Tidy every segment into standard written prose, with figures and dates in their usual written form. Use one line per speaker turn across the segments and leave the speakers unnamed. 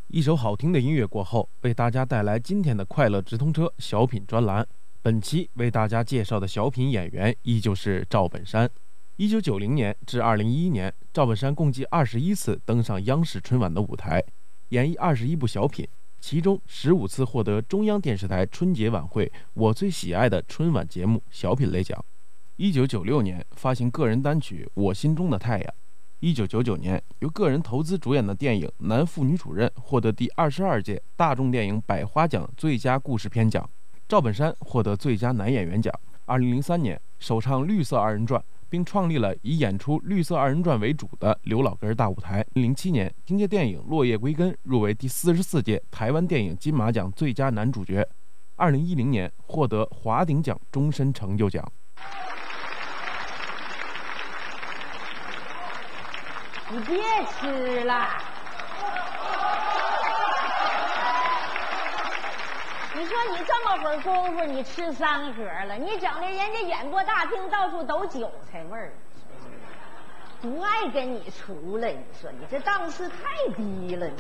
一首好听的音乐过后，为大家带来今天的快乐直通车小品专栏。本期为大家介绍的小品演员依旧是赵本山。1990年至2011年，赵本山共计21次登上央视春晚的舞台，演绎21部小品，其中15次获得中央电视台春节晚会我最喜爱的春晚节目小品类奖。1996年发行个人单曲《我心中的太阳》。1999年，由个人投资主演的电影《男妇女主任》获得第22届大众电影百花奖最佳故事片奖，赵本山获得最佳男演员奖。2003年，首唱《绿色二人转》，并创立了以演出《绿色二人转》为主的刘老根大舞台。2007年，凭借电影《落叶归根》入围第44届台湾电影金马奖最佳男主角。2010年，获得华鼎奖终身成就奖。
你别吃了，你说你这么会儿功夫，你吃3盒了，你整的人家演播大厅到处都韭菜味儿，不爱跟你处了。你说你这档次太低了，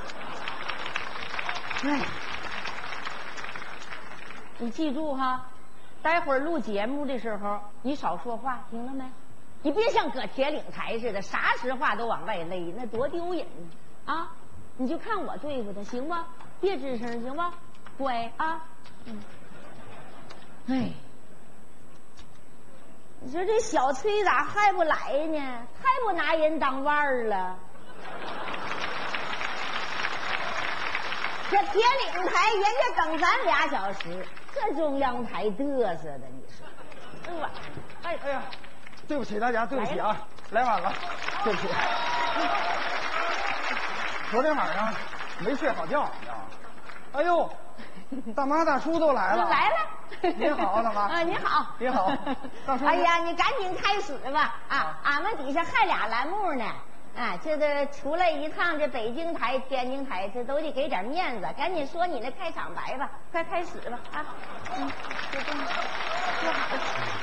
你记住哈，待会儿录节目的时候你少说话，听了没？你别像搁铁岭台似的，啥实话都往外勒，那多丢人呢！啊，你就看我对付他，行吧？别吱声，行吧？乖啊！你说这小崔咋还不来呢？太不拿人当腕儿了。这铁岭台人家等咱2小时，这中央台嘚瑟的，你说？
哎呀！对不起大家，对不起啊，来晚了，对不起。昨天晚上没睡好觉，你知道吗？哎呦，大妈大叔都来了。
来了。
您好，大妈。
啊，您好。
您好，大叔。
哎呀，你赶紧开始吧啊！俺们底下还俩栏目呢。啊，这个出来一趟，这北京台、天津台，这都得给点面子。赶紧说你那开场白吧，快开始吧啊！就这么说好了。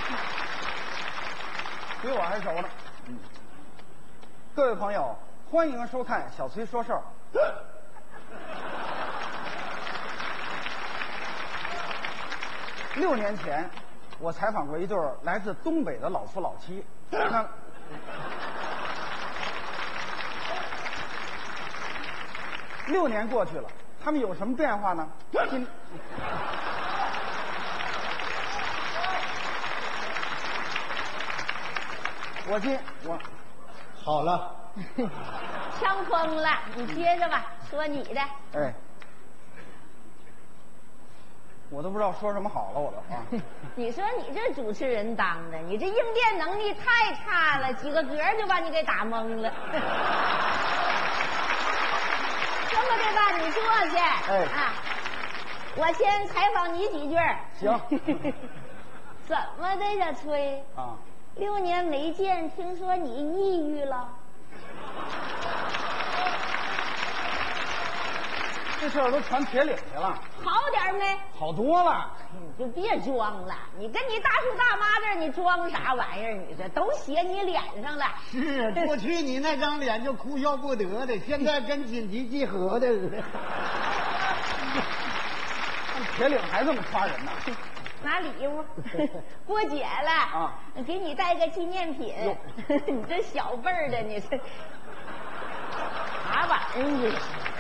比我还熟呢。各位朋友，欢迎收看小崔说事儿。6年前，我采访过一对来自东北的老夫老妻。6年过去了，他们有什么变化呢？我好了，
呛疯了，你接着吧，说你的。
哎，我都不知道说什么好了，我都啊。
你说你这主持人当的，你这应变能力太差了，几个格就把你给打懵了。这么的吧，你坐下。
哎
啊，我先采访你几句。
行。
怎么的呀，崔？
啊。
6年没见，听说你抑郁了？
这事儿都传铁岭去了。
好点没？
好多了。
你就别装了，你跟你大叔大妈这儿，你装啥玩意儿？你这都写你脸上了。
是，过去你那张脸就哭笑不得的，现在跟紧急集合的似的。
铁岭还这么夸人呢？
拿礼物，过节了啊，给你带个纪念品。你这小辈儿的，你这啥玩意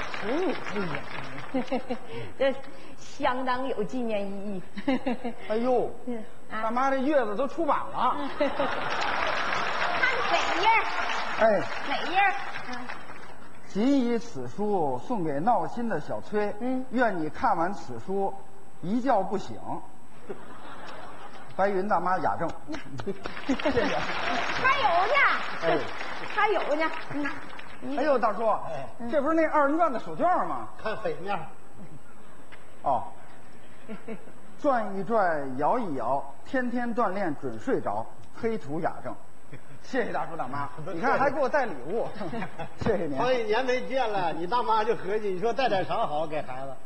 儿？这相当有纪念意义。
哎呦，大妈这月子都出版了。
看哪页？
哎，
哪页？
谨以此书送给闹心的小崔。愿你看完此书一觉不醒。白云大妈雅正，谢谢。
还有呢，
哎，
还有呢。
哎呦，大叔，这不是那2人转的手绢吗？
看背面。
哦，转一转，摇一摇，天天锻炼准睡着。黑土雅正，谢谢大叔大妈。你看还给我带礼物，谢谢您。
好几年没见了，你大妈就合计，你说带点啥好给孩子？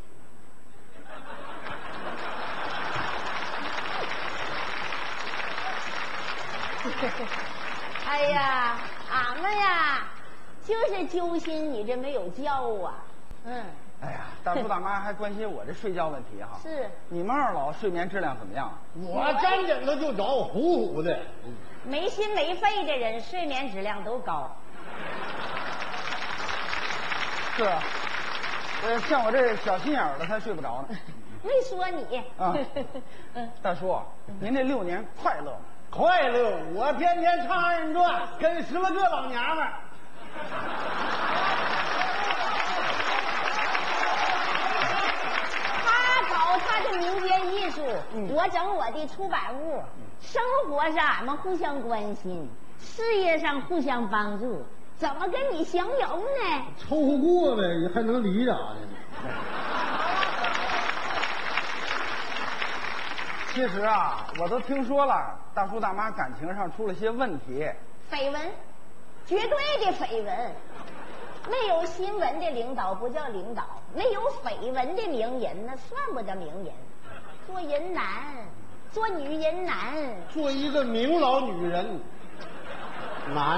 哎呀，俺们呀，就是揪心你这没有觉啊。
哎呀，大叔大妈还关心我这睡觉问题哈。
是。
你们二老睡眠质量怎么样？
我沾枕头就着，呼呼的。
没心没肺的人睡眠质量都高。
是啊，像我这小心眼儿的才睡不着呢。
没说你
啊。大叔，您这6年快乐吗？
快乐，我天天唱二人转，跟10来个老娘们儿。
他搞他的民间艺术，我整我的出版物。生活上俺们互相关心，事业上互相帮助，怎么跟你相容呢？
凑合过呗，还能离咋的？
其实啊，我都听说了，大叔大妈感情上出了些问题。
绯闻，绝对的绯闻。没有新闻的领导不叫领导，没有绯闻的名人那算不得名人。做人难，做女人难，
做一个名老女人难。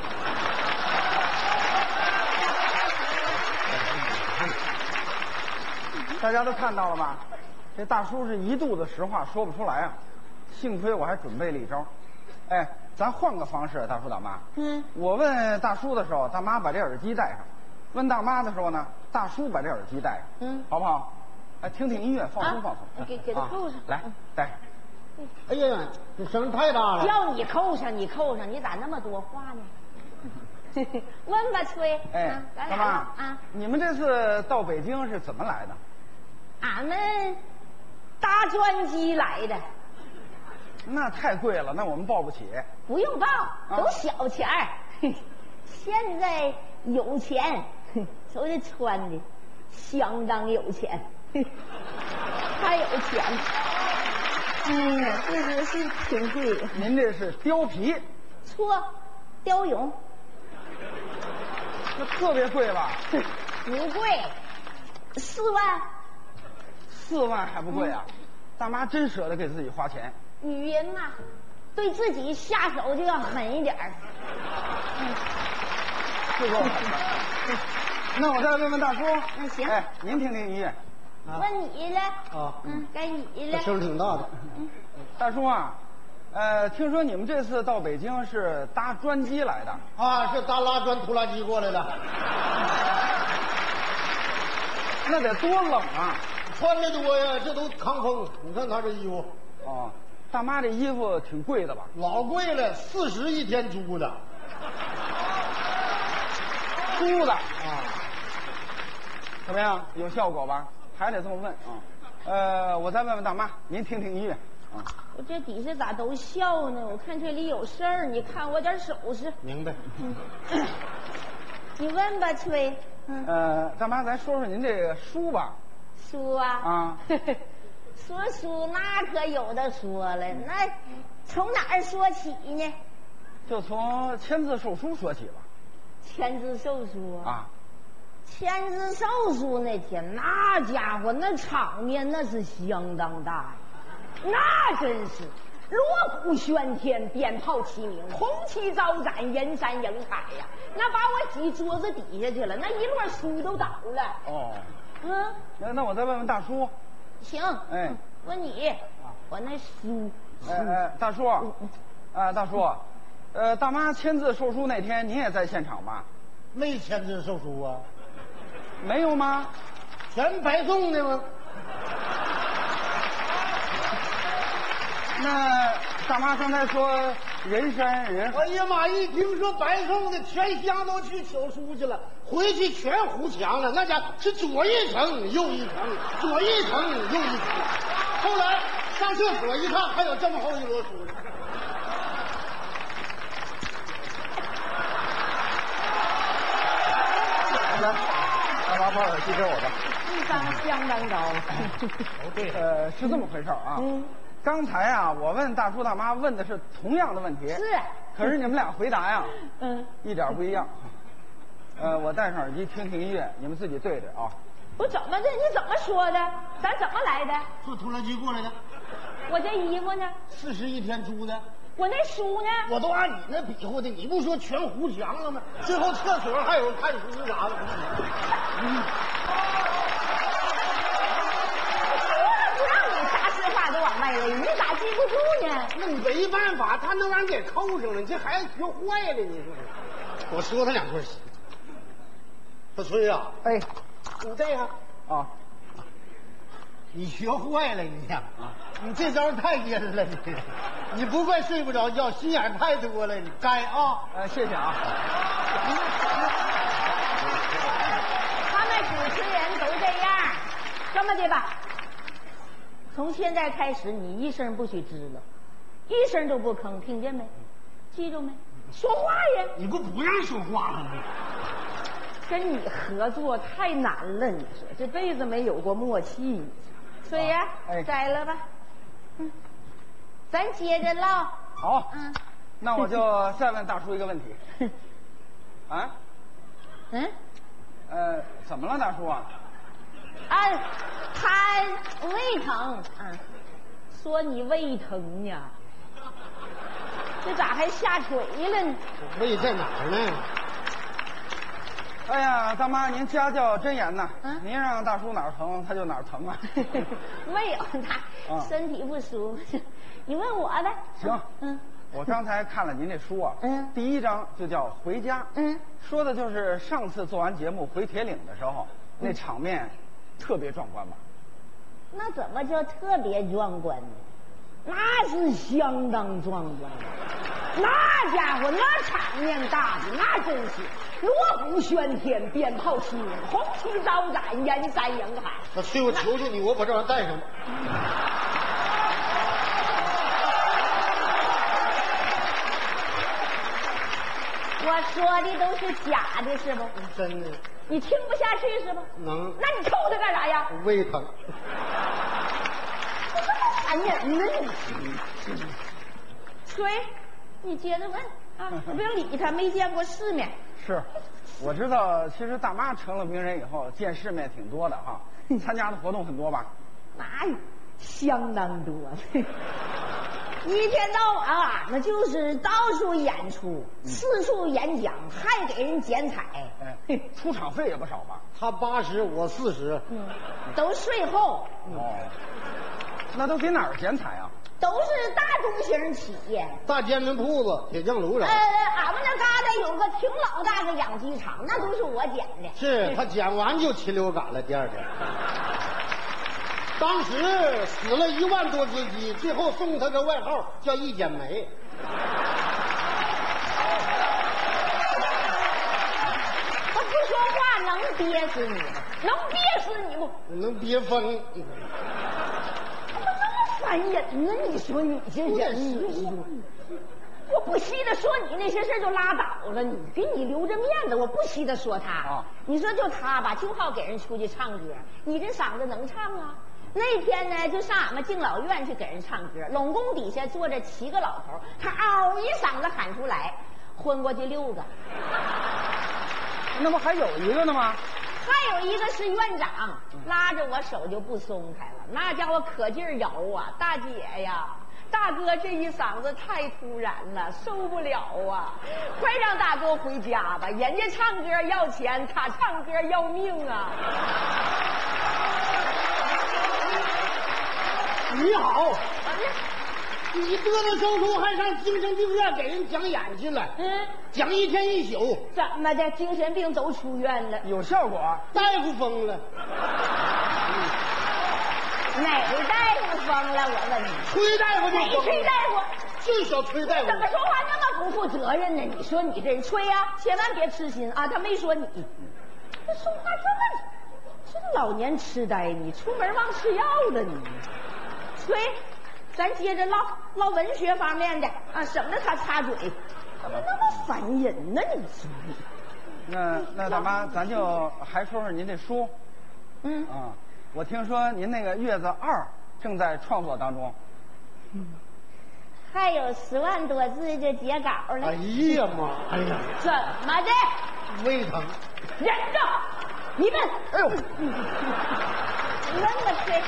大家都看到了吧？这大叔是一肚子实话说不出来啊，幸亏我还准备了一招。哎，咱换个方式，大叔大妈。我问大叔的时候，大妈把这耳机戴上；问大妈的时候呢，大叔把这耳机戴上。好不好？哎，听听音乐，放松放松。
给他扣上。
来，戴上。
哎呀，这声音太大了。
叫你扣上，你扣上，你咋那么多话呢？问吧，崔。
哎，大妈啊，你们这次到北京是怎么来的？
俺们搭专机来的。
那太贵了，那我们报不起。
不用报，都小钱儿。现在有钱，瞅这穿的，相当有钱，太有钱。这是挺贵的。
您这是貂皮？
错，貂绒。
那特别贵吧？
不贵，4万。
4万还不贵啊？大妈真舍得给自己花钱。
女人嘛，对自己下手就要狠一点儿。
是够狠的。那我再问问大叔。
行。
哎，您听听音乐。
问你了。该你了。
声挺大的。
大叔啊，听说你们这次到北京是搭专机来的。
啊，是搭拉专拖拉机过来的。
那得多冷啊！
穿的多呀，这都抗风。你看他这衣服。
哦，大妈这衣服挺贵的吧？
老贵了，40一天租的。
租的啊？怎么样？有效果吧？还得这么问啊。我再问问大妈，您听听音乐啊。
我这底下咋都笑呢？我看这里有事儿，你看我点手势。
明白。
你问吧，崔。
大妈，咱说说您这个书吧。
书啊。
啊。
说书那可有的说了，那从哪儿说起呢？
就从签字售书说起吧。
签字售书
啊。
签字售书那天，那家伙那场面那是相当大呀，那真是锣鼓喧天，鞭炮齐鸣，红旗招展，人山人海呀！那把我挤桌子底下去了，那一摞书都倒了。
哦。那我再问问大叔。
行。
哎。
问你，我那书。
大叔。大叔，大妈签字售书那天，您也在现场吧？
没签字售书啊。
没有吗？
全白送的吗？
那大妈刚才说人山人海。
哎呀妈！一听说白送的，全乡都去取书去了，回去全糊墙了。那家是左一层右一层，左一层右一层。后来上厕所一看，还有这么厚一摞书。
来，大妈把耳机给我吧。
智商相当高。
对，是这么回事啊。刚才啊，我问大叔大妈问的是同样的问题。
是。
可是你们俩回答呀，一点不一样。我戴上耳机听听音乐，你们自己对对啊。
我怎么的？你怎么说的？咱怎么来的？
坐拖拉机过来的。
我这衣服呢
？40一天租的。
我那书呢？
我都按你那比划的，你不说全糊墙了吗？最后厕所还有看书啥的。 还能让人给扣上了，这孩子学坏了，你说？我说他两句行。小崔啊，
哎，
你这样
啊，
你学坏了你呀！啊，你这招太阴了你不怪睡不着觉，心眼太多了，你该啊。
谢谢啊。
他们主持人都这样，这么的吧，从现在开始你一声不许吱了，一声都不吭，听见没？记住没？说话呀！
你不让说话了吗？
跟你合作太难了，你说这辈子没有过默契。所以呀，摘了吧。咱接着唠。
好。那我就再问大叔一个问题。啊？怎么了，大叔啊？
他胃疼。说你胃疼呢？这咋还下垂了呢？
胃在哪儿呢？
哎呀，大妈，您家教真严呐！您让大叔哪儿疼他就哪儿疼啊。
没有，他身体不舒服。你问我呗。
行。我刚才看了您这书啊。第一章就叫《回家》。说的就是上次做完节目回铁岭的时候，那场面特别壮观吧？
那怎么叫特别壮观呢？那是相当壮观，那家伙那场面大的那真是锣鼓喧天，鞭炮齐鸣，红旗招展，人山人海。
那所以我求求你，我把这玩意儿带上吧。
我说的都是假的，是不？
真的。
你听不下去是不？
能。
那你抽他干啥呀？
胃疼。
烦人呢你！水，你接着问啊，不用理他，没见过世面。
是，我知道，其实大妈成了名人以后，见世面挺多的哈，参加的活动很多吧？
那相当多，一天到晚俺们就是到处演出，四处演讲，还给人剪彩。
出场费也不少吧？
他80，我40。
都税后。
那都给哪儿剪彩啊？
都是大中型企业，
大煎饼铺子、铁匠炉啥。
俺们那旮瘩有个挺老大的养鸡场，那都是我剪的。
是他剪完就禽流感了，第二天。当时死了1万多只鸡，最后送他个外号叫一剪梅。
他不说话能憋死你吗？能憋死你不？
能憋疯。
烦人呢！你说你这人，我不稀得说你那些事就拉倒了，你给你留着面子，我不稀得说他。你说就他吧，就好给人出去唱歌，你这嗓子能唱啊？那天呢，就上俺们敬老院去给人唱歌，拢宫底下坐着7个老头，他嗷一嗓子喊出来，昏过去6个。
那不还有一个呢吗？
还有一个是院长，拉着我手就不松开了，那家伙可劲儿摇啊！大姐呀，大哥这一嗓子太突然了，受不了啊！快让大哥回家吧，人家唱歌要钱，他唱歌要命啊！
你好，你嘚嘚嗖嗖还上精神病院给人讲演去了？讲1天1宿。
怎么的？精神病都出院了？
有效果？
大夫疯了。
哪个大夫疯了？我问你。
崔大夫就疯了。哪
崔大夫？
就小崔大夫。
怎么说话那么不负责任呢？你说你这人崔呀，千万别痴心啊！他没说你。这说话这老年痴呆，你出门忘吃药了你。崔，咱接着唠文学方面的啊，省得他插嘴。怎么那么烦人呢？你说你。
那大妈，咱就还说说您这书。我听说您那个《月子2》正在创作当中。
还有10万多字的截稿呢。
哎呀妈！哎呀，
怎么的？
胃疼。
忍着，你们。
哎呦，
扔了崔。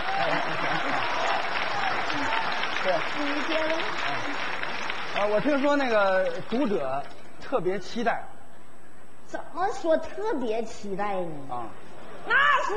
对，
你接着。
我听说那个读者特别期待。
怎么说特别期待呢？
啊，
那是。